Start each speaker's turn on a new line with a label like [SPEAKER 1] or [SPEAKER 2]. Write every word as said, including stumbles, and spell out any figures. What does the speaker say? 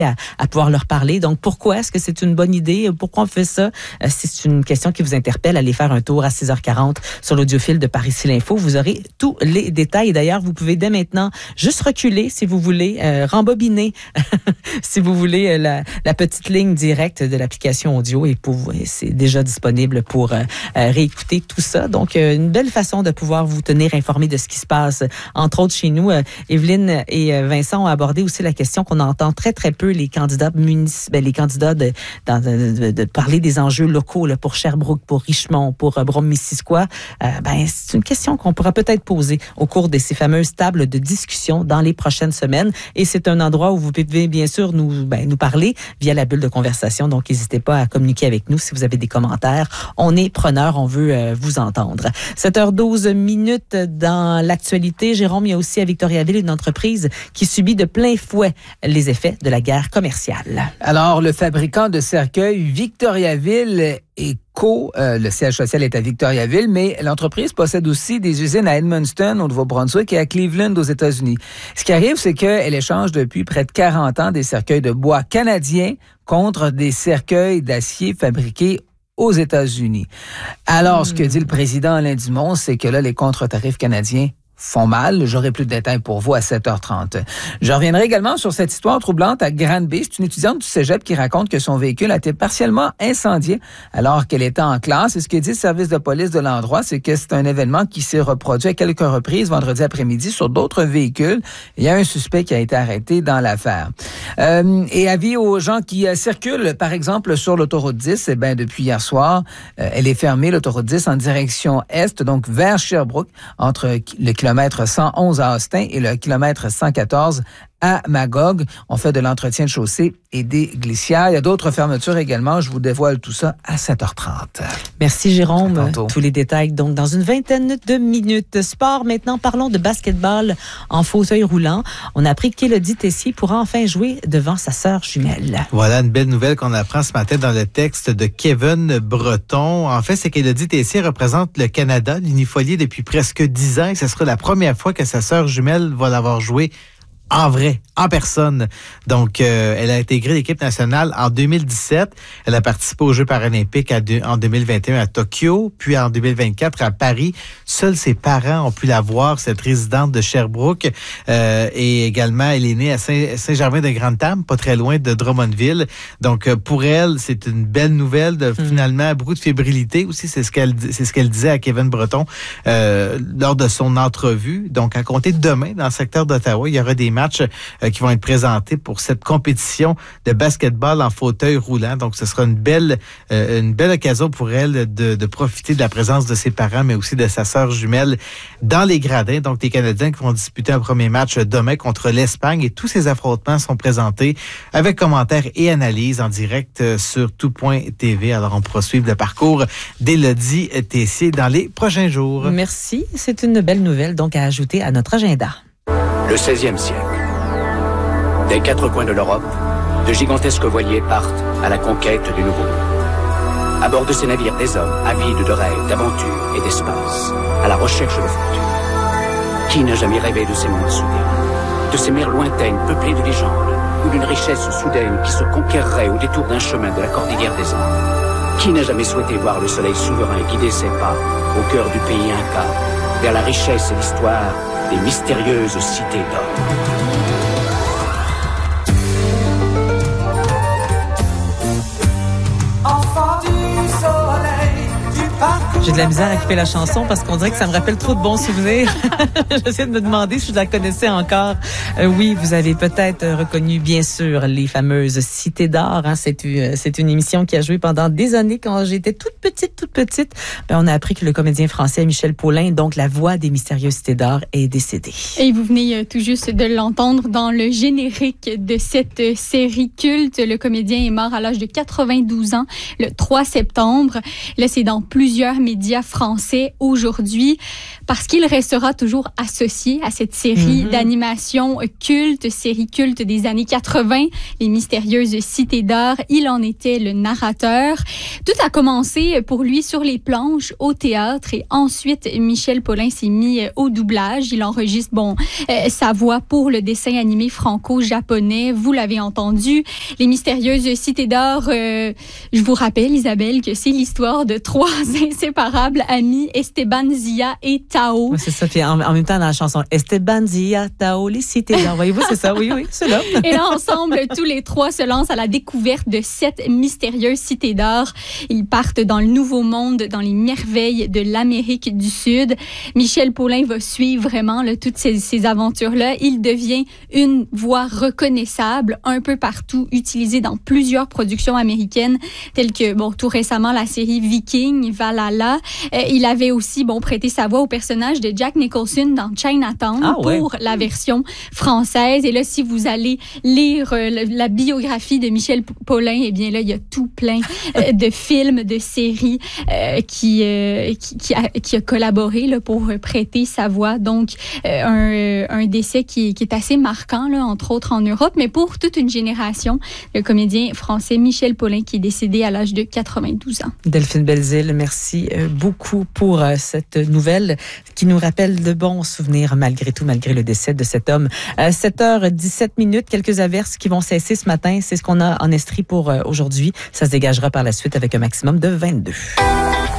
[SPEAKER 1] À, à pouvoir leur parler. Donc, pourquoi est-ce que c'est une bonne idée? Pourquoi on fait ça? Euh, si c'est une question qui vous interpelle, allez faire un tour à six heures quarante sur l'audiophile de Par ici l'info. Vous aurez tous les détails. Et d'ailleurs, vous pouvez dès maintenant juste reculer si vous voulez, euh, rembobiner si vous voulez euh, la, la petite ligne directe de l'application audio et pour, c'est déjà disponible pour euh, réécouter tout ça. Donc, euh, une belle façon de pouvoir vous tenir informé de ce qui se passe. Entre autres, chez nous, euh, Evelyne et euh, Vincent ont abordé aussi la question qu'on entend très, très peu les candidats municipaux, ben, les candidats de, de, de, de parler des enjeux locaux là, pour Sherbrooke, pour Richmond, pour euh, Brome-Missisquoi. Euh, ben, c'est une question qu'on pourra peut-être poser au cours de ces fameuses tables de discussion dans les prochaines semaines. Et c'est un endroit où vous pouvez bien sûr nous, ben, nous parler via la bulle de conversation. Donc, n'hésitez pas à communiquer avec nous si vous avez des commentaires. On est preneurs, on veut euh, vous entendre. sept heures douze minutes dans l'actualité. Jérôme, il y a aussi à Victoriaville une entreprise qui subit de plein fouet les effets de la guerre commerciale.
[SPEAKER 2] Alors, le fabricant de cercueils Victoriaville Eco, euh, le siège social est à Victoriaville, mais l'entreprise possède aussi des usines à Edmundston, au Nouveau-Brunswick, et à Cleveland, aux États-Unis. Ce qui arrive, c'est qu'elle échange depuis près de quarante ans des cercueils de bois canadiens contre des cercueils d'acier fabriqués aux États-Unis. Alors, mmh. ce que dit le président Alain Dumont, c'est que là, les contre-tarifs canadiens font mal. J'aurai plus de détails pour vous à sept heures trente. Je reviendrai également sur cette histoire troublante à Granby. C'est une étudiante du cégep qui raconte que son véhicule a été partiellement incendié alors qu'elle était en classe. Et ce que dit le service de police de l'endroit, c'est que c'est un événement qui s'est reproduit à quelques reprises vendredi après-midi sur d'autres véhicules. Il y a un suspect qui a été arrêté dans l'affaire. Euh, et avis aux gens qui euh, circulent, par exemple, sur l'autoroute dix, eh ben, depuis hier soir, euh, elle est fermée, l'autoroute dix, en direction est, donc vers Sherbrooke, entre le kilomètre cent onze à Austin et le kilomètre cent quatorze à Magog. On fait de l'entretien de chaussée et des glissières. Il y a d'autres fermetures également. Je vous dévoile tout ça à sept heures trente.
[SPEAKER 1] Merci Jérôme. Tous les détails donc dans une vingtaine de minutes. Sport maintenant, parlons de basketball en fauteuil roulant. On a appris qu'Élodie Tessier pourra enfin jouer devant sa sœur jumelle.
[SPEAKER 3] Voilà une belle nouvelle qu'on apprend ce matin dans le texte de Kevin Breton. En fait, c'est qu'Élodie Tessier représente le Canada, l'unifolié, depuis presque dix ans et ce sera la première fois que sa sœur jumelle va l'avoir joué en vrai, en personne. Donc, euh, elle a intégré l'équipe nationale en deux mille dix-sept. Elle a participé aux Jeux paralympiques à deux, en deux mille vingt et un à Tokyo, puis en deux mille vingt-quatre à Paris. Seuls ses parents ont pu la voir, cette résidente de Sherbrooke. Euh, et également, elle est née à Saint- Saint-Germain-de-Grande-Tame, pas très loin de Drummondville. Donc, euh, pour elle, c'est une belle nouvelle. De, mmh. Finalement, beaucoup de fébrilité aussi, c'est ce qu'elle, c'est ce qu'elle disait à Kevin Breton euh, lors de son entrevue. Donc, à compter de demain, dans le secteur d'Ottawa, il y aura des matchs euh, qui vont être présentés pour cette compétition de basketball en fauteuil roulant. Donc, ce sera une belle, euh, une belle occasion pour elle de, de profiter de la présence de ses parents, mais aussi de sa sœur jumelle dans les gradins. Donc, les Canadiens qui vont disputer un premier match demain contre l'Espagne et tous ces affrontements sont présentés avec commentaires et analyses en direct sur tout point t v. Alors, on pourra suivre le parcours d'Élodie Tessier dans les prochains jours.
[SPEAKER 1] Merci. C'est une belle nouvelle donc à ajouter à notre agenda.
[SPEAKER 4] Le seizième siècle. Des quatre coins de l'Europe, de gigantesques voiliers partent à la conquête du nouveau monde. À bord de ces navires, des hommes avides de rêves, d'aventures et d'espace, à la recherche de fortune. Qui n'a jamais rêvé de ces mondes soudés, de ces mers lointaines peuplées de légendes, ou d'une richesse soudaine qui se conquerrait au détour d'un chemin de la cordillère des Andes? Qui n'a jamais souhaité voir le soleil souverain guider ses pas au cœur du pays Inca, vers la richesse et l'histoire des mystérieuses cités d'or?
[SPEAKER 1] J'ai de la misère à écouter la chanson parce qu'on dirait que ça me rappelle trop de bons souvenirs. J'essaie de me demander si je la connaissais encore. Euh, oui, vous avez peut-être reconnu, bien sûr, les fameuses Cités d'or. Hein. C'est, une, c'est une émission qui a joué pendant des années quand j'étais toute petite, toute petite. Ben, on a appris que le comédien français Michel Paulin, donc la voix des mystérieuses Cités d'or, est décédé.
[SPEAKER 5] Et vous venez tout juste de l'entendre dans le générique de cette série culte. Le comédien est mort à l'âge de quatre-vingt-douze ans le trois septembre. Là, c'est dans plusieurs médias médias français aujourd'hui parce qu'il restera toujours associé à cette série mm-hmm. d'animation culte, série culte des années quatre-vingt, Les Mystérieuses Cités d'Or. Il en était le narrateur. Tout a commencé pour lui sur les planches, au théâtre, et ensuite Michel Paulin s'est mis au doublage. Il enregistre bon euh, sa voix pour le dessin animé franco-japonais. Vous l'avez entendu. Les Mystérieuses Cités d'Or, euh, je vous rappelle, Isabelle, que c'est l'histoire de trois inséparables amis, Esteban, Zia et Tao.
[SPEAKER 1] Oui, c'est ça. Puis en, en même temps, dans la chanson, Esteban, Zia, Tao, les Cités d'Or. Voyez-vous, c'est ça. Oui, oui, c'est là.
[SPEAKER 5] Et là, ensemble, tous les trois se lancent à la découverte de sept mystérieuses cités d'or. Ils partent dans le nouveau monde, dans les merveilles de l'Amérique du Sud. Michel Paulin va suivre vraiment là, toutes ces, ces aventures-là. Il devient une voix reconnaissable un peu partout, utilisée dans plusieurs productions américaines, telles que, bon, tout récemment, la série Viking, Valhalla. Euh, il avait aussi, bon, prêté sa voix au personnage de Jack Nicholson dans Chinatown ah, ouais. pour la version française. Et là, si vous allez lire euh, la, la biographie de Michel Paulin, eh bien là, il y a tout plein euh, de films, de séries euh, qui, euh, qui, qui, a, qui a collaboré là, pour prêter sa voix. Donc, euh, un, un décès qui, qui est assez marquant, là, entre autres en Europe, mais pour toute une génération, le comédien français Michel Paulin qui est décédé à l'âge de quatre-vingt-douze ans.
[SPEAKER 1] Delphine Belzile, merci beaucoup pour cette nouvelle qui nous rappelle de bons souvenirs malgré tout, malgré le décès de cet homme. À sept heures dix-sept minutes, quelques averses qui vont cesser ce matin. C'est ce qu'on a en Estrie pour aujourd'hui. Ça se dégagera par la suite avec un maximum de vingt-deux.